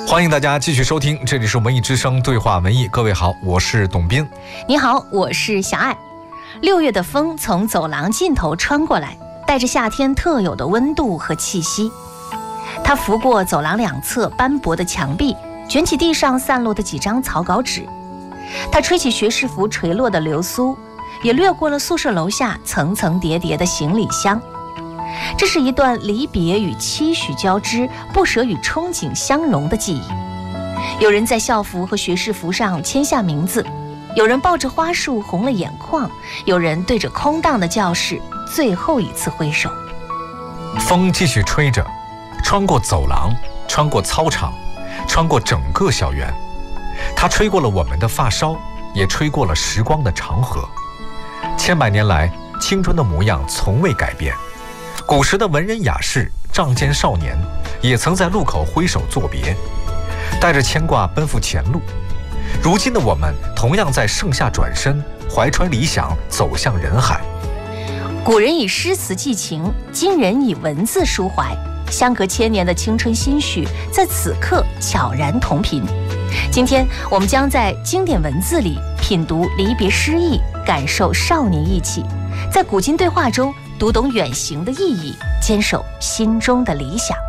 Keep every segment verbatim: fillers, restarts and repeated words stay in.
欢迎大家继续收听，这里是文艺之声对话文艺。各位好，我是董斌。 你好，我是小爱。六月的风从走廊尽头穿过来，带着夏天特有的温度和气息。它拂过走廊两侧斑驳的墙壁，卷起地上散落的几张草稿纸。它吹起学士服垂落的流苏，也掠过了宿舍楼下层层叠叠的行李箱。这是一段离别与期许交织、不舍与憧憬相融的记忆。有人在校服和学士服上签下名字，有人抱着花束红了眼眶，有人对着空荡的教室最后一次挥手。 风继续吹着，穿过走廊，穿过操场，穿过整个校园。它吹过了我们的发梢，也吹过了时光的长河。千百年来，青春的模样从未改变。古时的文人雅士、仗剑少年，也曾在路口挥手作别，带着牵挂奔赴前路。如今的我们，同样在盛夏转身，怀揣理想走向人海。 古人以诗词寄情，今人以文字抒怀，相隔千年的青春心绪，在此刻悄然同频。今天我们将在经典文字里品读离别诗意，感受少年意气，在古今对话中读懂远行的意义，坚守心中的理想。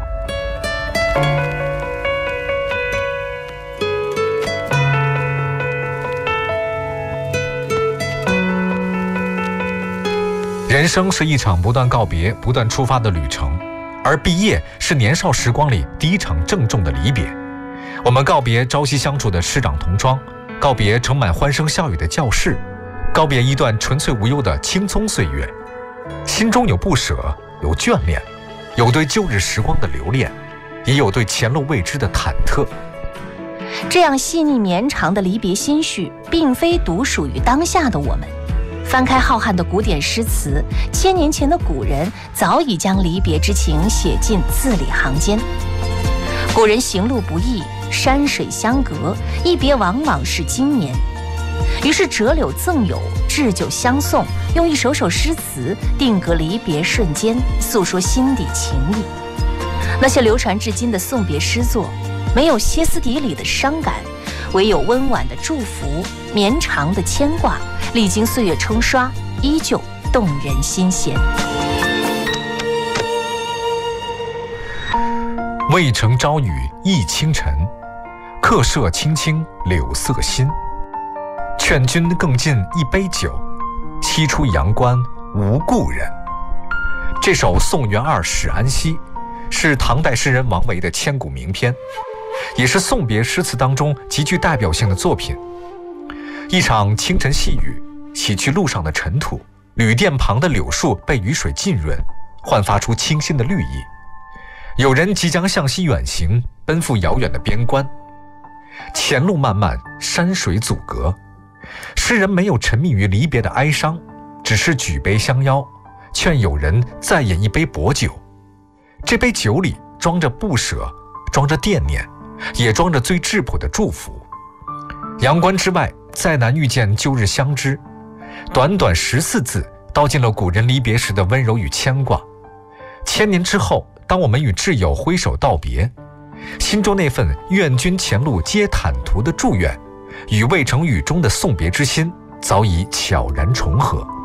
人生是一场不断告别、不断出发的旅程，而毕业是年少时光里第一场郑重的离别。我们告别朝夕相处的师长同窗，告别盛满欢声笑语的教室，告别一段纯粹无忧的青葱岁月。心中有不舍，有眷恋，有对旧日时光的留恋，也有对前路未知的忐忑。 这样细腻绵长的离别心绪，并非独属于当下的我们。翻开浩瀚的古典诗词，千年前的古人早已将离别之情写进字里行间。古人行路不易，山水相隔，一别往往是经年。于是折柳赠友，置酒相送，用一首首诗词定格离别瞬间，诉说心底情谊。那些流传至今的送别诗作，没有歇斯底里的伤感，唯有温婉的祝福，绵长的牵挂，历经岁月冲刷，依旧动人心弦。 渭城朝雨浥轻尘，客舍青青柳色新。劝君更尽一杯酒，西出阳关无故人。这首《送元二使安西》是唐代诗人王维的千古名篇，也是送别诗词当中极具代表性的作品。一场清晨细雨洗去路上的尘土，旅店旁的柳树被雨水浸润，焕发出清新的绿意。有人即将向西远行，奔赴遥远的边关。前路漫漫，山水阻隔，诗人没有沉迷于离别的哀伤，只是举杯相邀，劝友人再饮一杯薄酒。这杯酒里装着不舍，装着惦念，也装着最质朴的祝福。阳关之外，再难遇见旧日相知。短短十四字，道尽了古人离别时的温柔与牵挂。千年之后，当我们与挚友挥手道别，心中那份愿君前路皆坦途的祝愿，与渭城雨中的送别之心早已悄然重合。